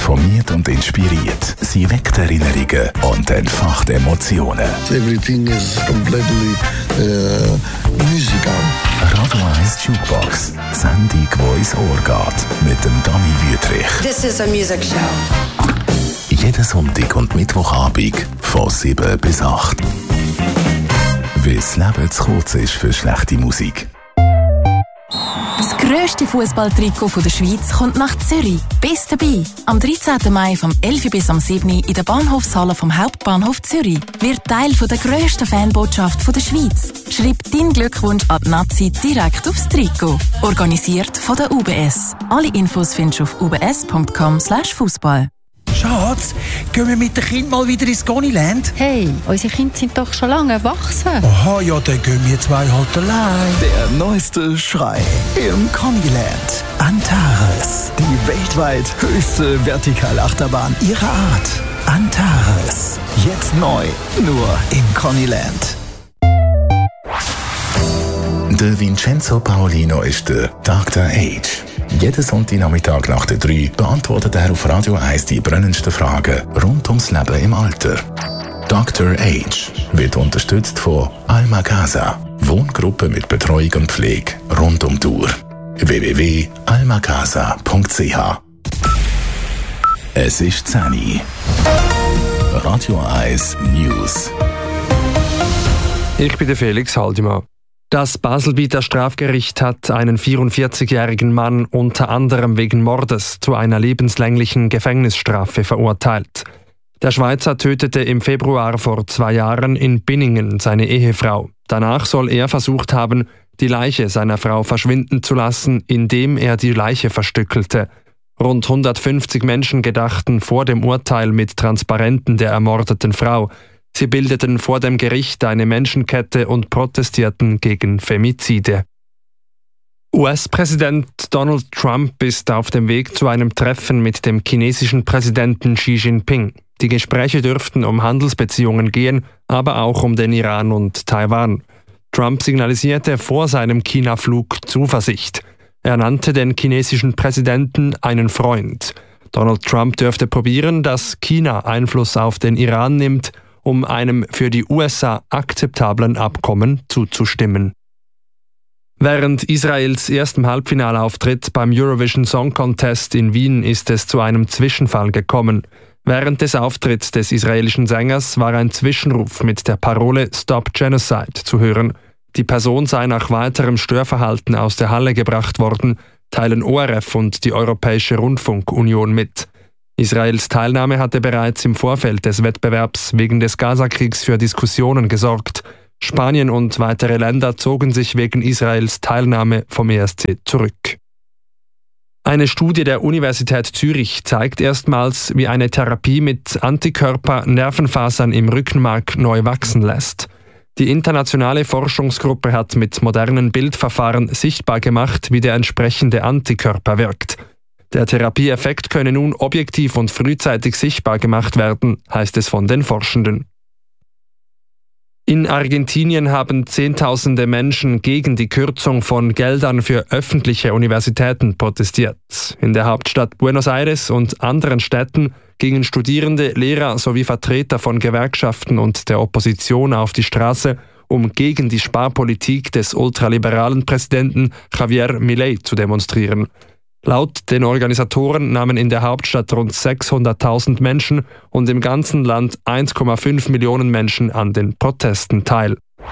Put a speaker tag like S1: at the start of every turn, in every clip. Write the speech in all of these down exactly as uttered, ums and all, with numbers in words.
S1: informiert und inspiriert. Sie weckt Erinnerungen und entfacht Emotionen.
S2: Everything is completely uh, musical.
S1: Radio eins Jukebox. Sendung, die ins Ohr geht. Mit dem Dani Wüthrich.
S3: This is a music show.
S1: Jeden Sonntag und Mittwochabend von sieben bis acht. Weil das Leben zu kurz ist für schlechte Musik.
S4: Das grösste Fußballtrikot der Schweiz kommt nach Zürich. Bist dabei. Am dreizehnten Mai vom elf bis am sieben in der Bahnhofshalle vom Hauptbahnhof Zürich. Wird Teil von der grössten Fanbotschaft der Schweiz. Schreib deinen Glückwunsch an die Nazi direkt aufs Trikot. Organisiert von der U B S. Alle Infos findest du auf u b s punkt com slash fußball.
S5: Schatz, gehen wir mit den Kindern mal wieder ins Goniland?
S6: Hey, unsere Kinder sind doch schon lange erwachsen.
S5: Aha, ja, dann gehen wir zwei halt allein.
S7: Der neueste Schrei im Goniland. Antares, die weltweit höchste Vertikalachterbahn ihrer Art. Antares, jetzt neu, nur im Goniland.
S1: Der Vincenzo Paolino ist der Doktor Age. Jeden Sonntagnachmittag nach der drei beantwortet er auf Radio eins die brennendsten Fragen rund ums Leben im Alter. Doktor Age wird unterstützt von Alma Casa, Wohngruppe mit Betreuung und Pflege rund um die Uhr. w w w punkt alma casa punkt c h. Es ist zehn Uhr. Radio eins News.
S8: Ich bin der Felix Haldimann. Das Baselbieter Strafgericht hat einen vierundvierzigjährigen Mann unter anderem wegen Mordes zu einer lebenslänglichen Gefängnisstrafe verurteilt. Der Schweizer tötete im Februar vor zwei Jahren in Binningen seine Ehefrau. Danach soll er versucht haben, die Leiche seiner Frau verschwinden zu lassen, indem er die Leiche verstückelte. Rund hundertfünfzig Menschen gedachten vor dem Urteil mit Transparenten der ermordeten Frau. Sie bildeten vor dem Gericht eine Menschenkette und protestierten gegen Femizide. U S-Präsident Donald Trump ist auf dem Weg zu einem Treffen mit dem chinesischen Präsidenten Xi Jinping. Die Gespräche dürften um Handelsbeziehungen gehen, aber auch um den Iran und Taiwan. Trump signalisierte vor seinem China-Flug Zuversicht. Er nannte den chinesischen Präsidenten einen Freund. Donald Trump dürfte probieren, dass China Einfluss auf den Iran nimmt, um einem für die U S A akzeptablen Abkommen zuzustimmen. Während Israels erstem Halbfinalauftritt beim Eurovision Song Contest in Wien ist es zu einem Zwischenfall gekommen. Während des Auftritts des israelischen Sängers war ein Zwischenruf mit der Parole Stop Genocide zu hören. Die Person sei nach weiterem Störverhalten aus der Halle gebracht worden, teilen O R F und die Europäische Rundfunkunion mit. Israels Teilnahme hatte bereits im Vorfeld des Wettbewerbs wegen des Gazakriegs für Diskussionen gesorgt. Spanien und weitere Länder zogen sich wegen Israels Teilnahme vom E S C zurück. Eine Studie der Universität Zürich zeigt erstmals, wie eine Therapie mit Antikörper Nervenfasern im Rückenmark neu wachsen lässt. Die internationale Forschungsgruppe hat mit modernen Bildverfahren sichtbar gemacht, wie der entsprechende Antikörper wirkt. Der Therapieeffekt könne nun objektiv und frühzeitig sichtbar gemacht werden, heißt es von den Forschenden. In Argentinien haben Zehntausende Menschen gegen die Kürzung von Geldern für öffentliche Universitäten protestiert. In der Hauptstadt Buenos Aires und anderen Städten gingen Studierende, Lehrer sowie Vertreter von Gewerkschaften und der Opposition auf die Straße, um gegen die Sparpolitik des ultraliberalen Präsidenten Javier Milei zu demonstrieren. Laut den Organisatoren nahmen in der Hauptstadt rund sechshunderttausend Menschen und im ganzen Land eins Komma fünf Millionen Menschen an den Protesten teil.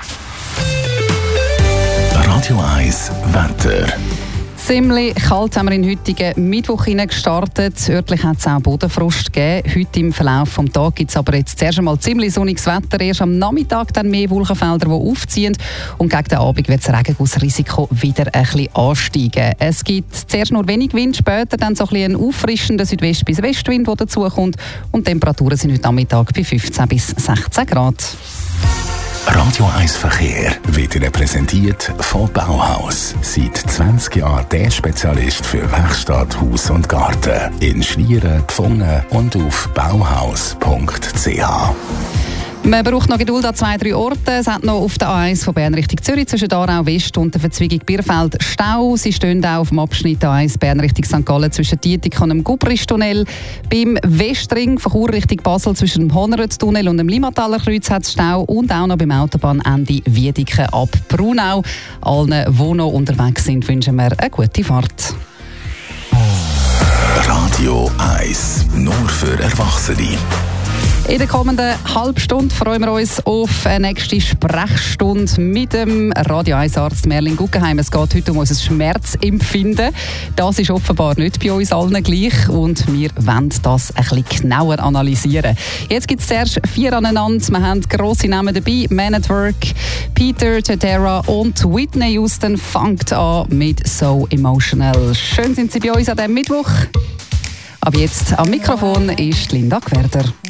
S1: Radio eins Wetter.
S6: Ziemlich kalt haben wir in den heutigen Mittwoch gestartet. Örtlich hat es auch Bodenfrost gegeben. Heute im Verlauf des Tages gibt es aber jetzt zuerst einmal ziemlich sonniges Wetter. Erst am Nachmittag dann mehr Wolkenfelder, die aufziehen. Und gegen den Abend wird das Regengussrisiko wieder ein bisschen ansteigen. Es gibt zuerst nur wenig Wind, später dann so ein bisschen ein auffrischender Südwest- bis Westwind, der dazukommt. Und die Temperaturen sind heute Nachmittag bei fünfzehn bis sechzehn Grad.
S1: Radio eins Verkehr wird Ihnen präsentiert von Bauhaus. Seit zwanzig Jahren der Spezialist für Werkstatt, Haus und Garten. In Schlieren, Pfungen und auf bauhaus punkt c h.
S6: Man braucht noch Geduld an zwei, drei Orten. Es hat noch auf der A eins von Bern Richtung Zürich zwischen Aarau West und der Verzweigung Bierfeld Stau. Sie stehen auch auf dem Abschnitt A eins Bern Richtung Sankt Gallen zwischen Dietik und dem Gubristunnel. Beim Westring von Chur Richtung Basel zwischen dem Honeröd-Tunnel und dem Limmataler Kreuz hat es Stau. Und auch noch beim Autobahnende Wiedeke ab Brunau. Allen, die noch unterwegs sind, wünschen wir eine gute Fahrt.
S1: Radio eins, nur für Erwachsene.
S6: In der kommenden halben Stunde freuen wir uns auf eine nächste Sprechstunde mit dem Radio eins Arzt Merlin Guggenheim. Es geht heute um unser Schmerzempfinden. Das ist offenbar nicht bei uns allen gleich und wir wollen das ein bisschen genauer analysieren. Jetzt gibt es zuerst vier aneinander. Wir haben grosse Namen dabei. Man at Work, Peter Cetera und Whitney Houston fängt an mit So Emotional. Schön sind Sie bei uns an diesem Mittwoch. Ab jetzt am Mikrofon ist Linda Gwerder.